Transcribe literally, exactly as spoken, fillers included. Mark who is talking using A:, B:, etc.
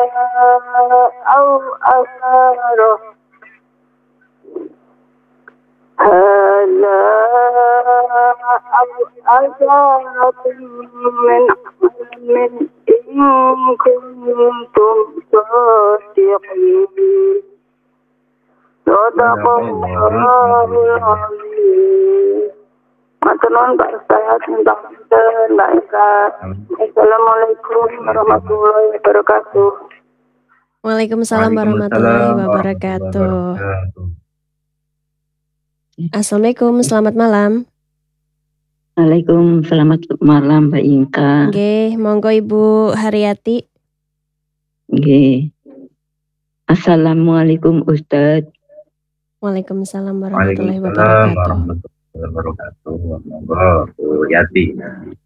A: أو أثاره هذا أو أثارة من علم إن كنتم صادقين صدق الله العظيم. Maturnuwun Pak Ustaz, minta punten Mbak Eka. Assalamualaikum warahmatullahi wabarakatuh.
B: Waalaikumsalam warahmatullahi wabarakatuh. Assalamualaikum, selamat malam.
C: Waalaikumsalam, selamat malam Mbak Inka.
B: Nggih, monggo Ibu Haryati.
C: Nggih. Assalamualaikum Ustaz.
B: Waalaikumsalam warahmatullahi wabarakatuh.
D: Warahmatullahi wabarakatuh. Monggo Bu Yati.